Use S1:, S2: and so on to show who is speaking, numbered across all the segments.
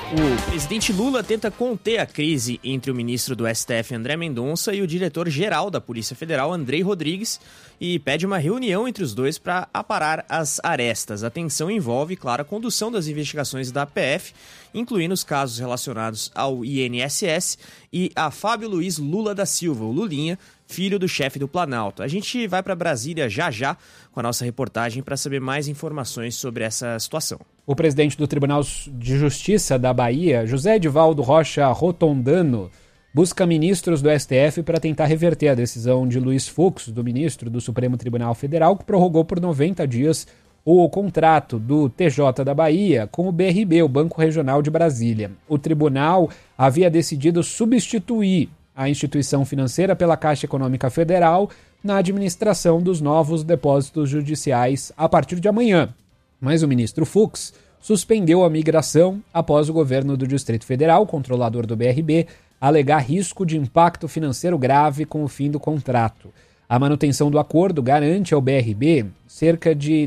S1: O presidente Lula tenta conter a crise entre o ministro do STF, André Mendonça, e o diretor-geral da Polícia Federal, Andrei Rodrigues, e pede uma reunião entre os dois para aparar as arestas. A tensão envolve, claro, a condução das investigações da PF, incluindo os casos relacionados ao INSS e a Fábio Luiz Lula da Silva, o Lulinha, filho do chefe do Planalto. A gente vai para Brasília já com a nossa reportagem para saber mais informações sobre essa situação.
S2: O presidente do Tribunal de Justiça da Bahia, José Edivaldo Rocha Rotondano, busca ministros do STF para tentar reverter a decisão de Luiz Fux, do ministro do Supremo Tribunal Federal, que prorrogou por 90 dias o contrato do TJ da Bahia com o BRB, o Banco Regional de Brasília. O tribunal havia decidido substituir a instituição financeira pela Caixa Econômica Federal na administração dos novos depósitos judiciais a partir de amanhã. Mas o ministro Fux suspendeu a migração após o governo do Distrito Federal, controlador do BRB, alegar risco de impacto financeiro grave com o fim do contrato. A manutenção do acordo garante ao BRB cerca de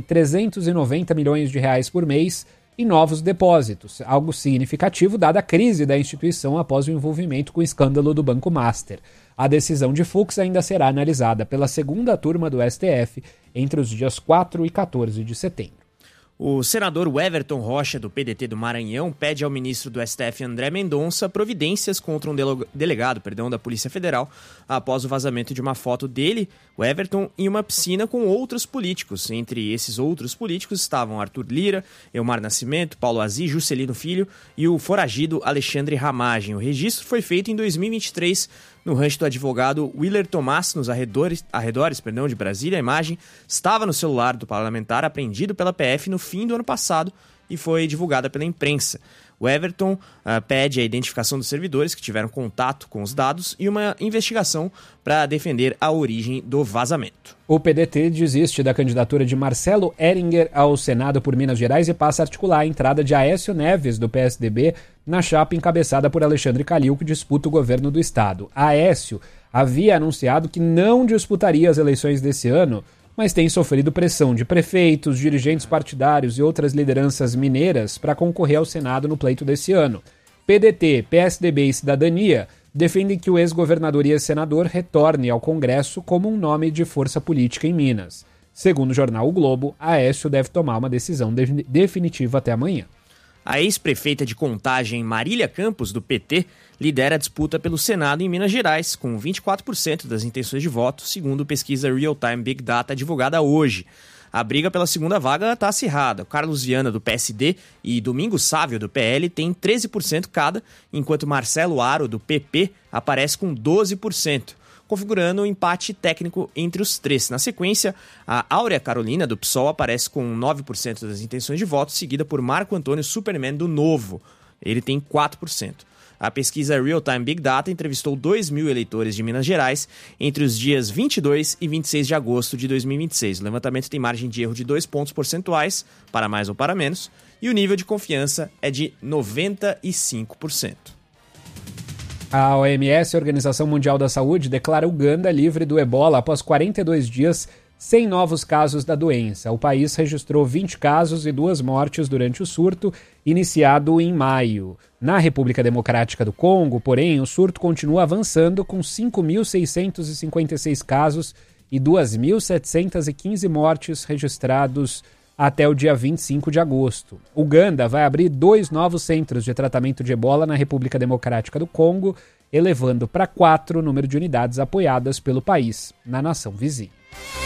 S2: 390 milhões de reais por mês em novos depósitos, algo significativo dada a crise da instituição após o envolvimento com o escândalo do Banco Master. A decisão de Fux ainda será analisada pela segunda turma do STF entre os dias 4 e 14 de setembro.
S1: O senador Everton Rocha, do PDT do Maranhão, pede ao ministro do STF, André Mendonça, providências contra um delegado da Polícia Federal após o vazamento de uma foto dele, o Everton, em uma piscina com outros políticos. Entre esses outros políticos estavam Arthur Lira, Elmar Nascimento, Paulo Aziz, Juscelino Filho e o foragido Alexandre Ramagem. O registro foi feito em 2023 no rancho do advogado Willer Tomás, nos arredores de Brasília. A imagem estava no celular do parlamentar, apreendido pela PF no fim do ano passado e foi divulgada pela imprensa. O Everton pede a identificação dos servidores que tiveram contato com os dados e uma investigação para defender a origem do vazamento.
S2: O PDT desiste da candidatura de Marcelo Heringer ao Senado por Minas Gerais e passa a articular a entrada de Aécio Neves, do PSDB, na chapa encabeçada por Alexandre Calil, que disputa o governo do estado. Aécio havia anunciado que não disputaria as eleições desse ano, mas tem sofrido pressão de prefeitos, dirigentes partidários e outras lideranças mineiras para concorrer ao Senado no pleito desse ano. PDT, PSDB e Cidadania defendem que o ex-governador e ex-senador retorne ao Congresso como um nome de força política em Minas. Segundo o jornal O Globo, Aécio deve tomar uma decisão definitiva até amanhã.
S1: A ex-prefeita de Contagem, Marília Campos, do PT, lidera a disputa pelo Senado em Minas Gerais, com 24% das intenções de voto, segundo pesquisa Real Time Big Data divulgada hoje. A briga pela segunda vaga está acirrada. Carlos Viana, do PSD, e Domingos Sávio, do PL, têm 13% cada, enquanto Marcelo Aro, do PP, aparece com 12%. Configurando um empate técnico entre os três. Na sequência, a Áurea Carolina, do PSOL, aparece com 9% das intenções de voto, seguida por Marco Antônio Superman, do Novo. Ele tem 4%. A pesquisa Real Time Big Data entrevistou 2.000 eleitores de Minas Gerais entre os dias 22 e 26 de agosto de 2026. O levantamento tem margem de erro de 2 pontos percentuais, para mais ou para menos, e o nível de confiança é de 95%.
S2: A OMS, a Organização Mundial da Saúde, declara Uganda livre do ebola após 42 dias sem novos casos da doença. O país registrou 20 casos e 2 mortes durante o surto, iniciado em maio. Na República Democrática do Congo, porém, o surto continua avançando com 5.656 casos e 2.715 mortes registrados até o dia 25 de agosto. Uganda vai abrir 2 novos centros de tratamento de ebola na República Democrática do Congo, elevando para 4 o número de unidades apoiadas pelo país na nação vizinha.